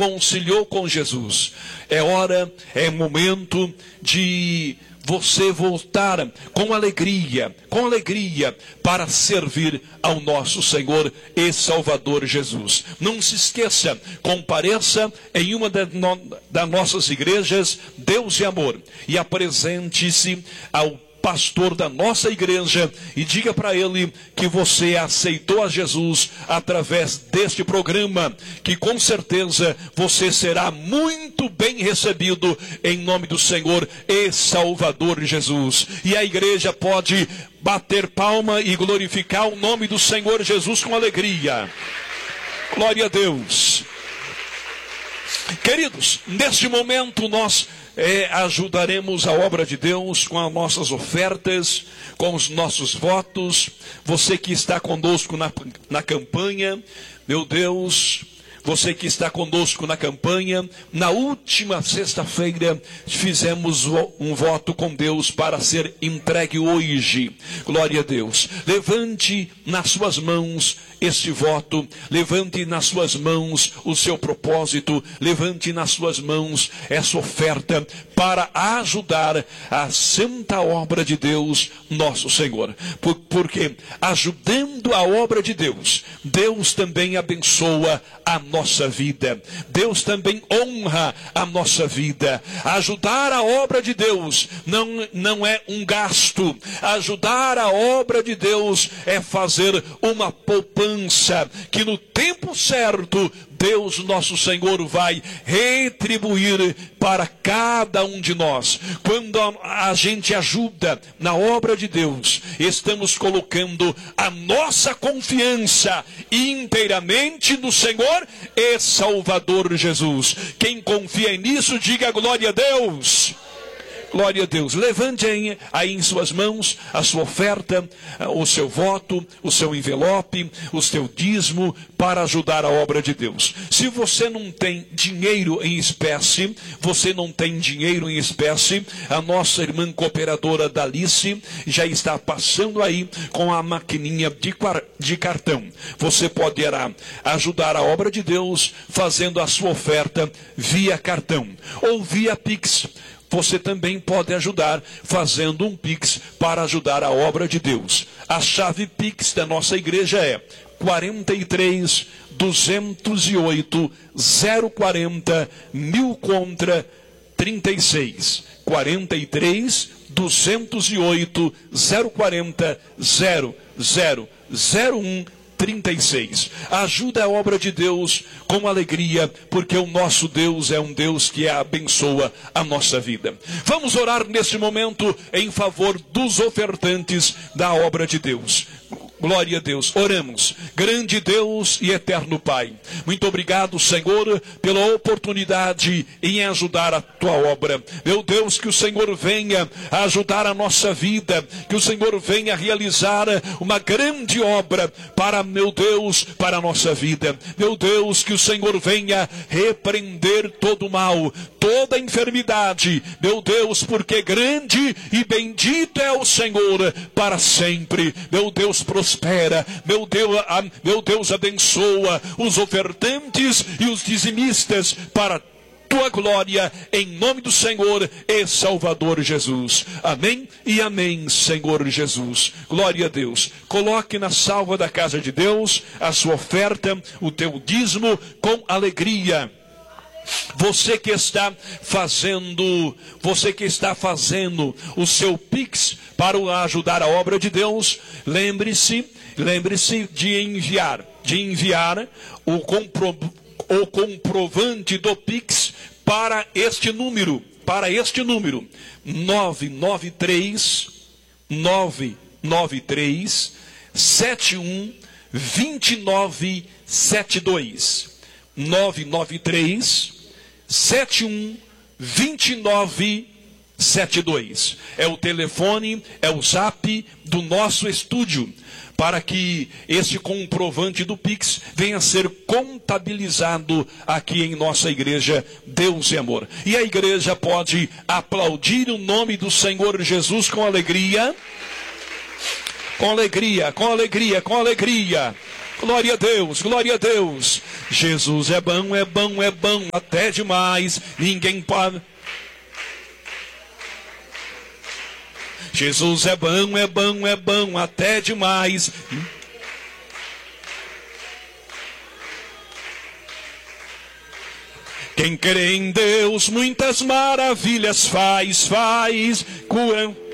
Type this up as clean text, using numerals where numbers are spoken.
reconciliou com Jesus. É momento de você voltar com alegria para servir ao nosso Senhor e Salvador Jesus. Não se esqueça, compareça em uma das nossas igrejas, Deus e Amor, e apresente-se ao pastor da nossa igreja e diga para ele que você aceitou a Jesus através deste programa, que com certeza você será muito bem recebido em nome do Senhor e Salvador Jesus. E a igreja pode bater palma e glorificar o nome do Senhor Jesus com alegria. Glória a Deus. Queridos, neste momento nós ajudaremos a obra de Deus com as nossas ofertas, com os nossos votos. Você que está conosco na campanha, meu Deus, você que está conosco na campanha, na última sexta-feira fizemos um voto com Deus para ser entregue hoje. Glória a Deus. Levante nas suas mãos este voto, levante nas suas mãos o seu propósito, levante nas suas mãos essa oferta para ajudar a santa obra de Deus, nosso Senhor. Porque ajudando a obra de Deus, Deus também abençoa a nossa vida. Deus também honra a nossa vida. Ajudar a obra de Deus não é um gasto. Ajudar a obra de Deus é fazer uma poupança que no tempo certo Deus nosso Senhor vai retribuir para cada um de nós. Quando a gente ajuda na obra de Deus, estamos colocando a nossa confiança inteiramente no Senhor e Salvador Jesus. Quem confia nisso, diga glória a Deus. Glória a Deus. Levante aí em suas mãos a sua oferta, o seu voto, o seu envelope, o seu dízimo para ajudar a obra de Deus. Se você não tem dinheiro em espécie, a nossa irmã cooperadora Dalice já está passando aí com a maquininha de cartão. Você poderá ajudar a obra de Deus fazendo a sua oferta via cartão ou via Pix. Você também pode ajudar fazendo um Pix para ajudar a obra de Deus. A chave Pix da nossa igreja é 43 208 040 1000 contra 36. 43 208 040 0001 36. Ajuda a obra de Deus com alegria, porque o nosso Deus é um Deus que abençoa a nossa vida. Vamos orar neste momento em favor dos ofertantes da obra de Deus. Glória a Deus. Oramos. Grande Deus e eterno Pai, muito obrigado, Senhor, pela oportunidade em ajudar a tua obra. Meu Deus, que o Senhor venha ajudar a nossa vida, que o Senhor venha realizar uma grande obra para, meu Deus, para a nossa vida. Meu Deus, que o Senhor venha repreender todo o mal, toda a enfermidade. Meu Deus, porque grande e bendito é o Senhor para sempre. Meu Deus, prospera. Meu Deus, abençoa os ofertantes e os dizimistas para tua glória, em nome do Senhor e Salvador Jesus. Amém e amém, Senhor Jesus. Glória a Deus. Coloque na salva da casa de Deus a sua oferta, o teu dízimo com alegria. Você que está fazendo o seu Pix para ajudar a obra de Deus, lembre-se de enviar o comprovante do Pix para este número 993 71 29 72. 993 71 29 72. É o telefone, é o zap do nosso estúdio, para que esse comprovante do Pix venha a ser contabilizado aqui em nossa igreja Deus e Amor. E a igreja pode aplaudir o nome do Senhor Jesus com alegria. Com alegria, com alegria, com alegria. Glória a Deus, glória a Deus. Jesus é bom, é bom, é bom até demais. Ninguém pode. Jesus é bom, é bom, é bom até demais. Quem crê em Deus muitas maravilhas faz, cura.